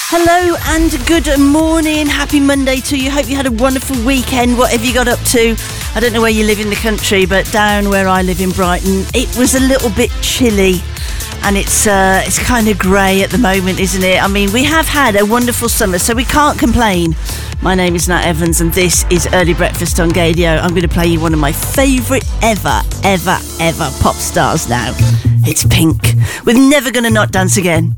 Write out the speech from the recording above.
Hello and good morning. Happy Monday to you. Hope you had a wonderful weekend, whatever you got up to. I don't know where you live in the country, but down where I live in Brighton, it was a little bit chilly. And it's kind of grey at the moment, isn't it? I mean, we have had a wonderful summer, so we can't complain. My name is Nat Evans, and this is Early Breakfast on Gaydio. I'm going to play you one of my favourite ever pop stars now. It's Pink with Never Gonna Not Dance Again.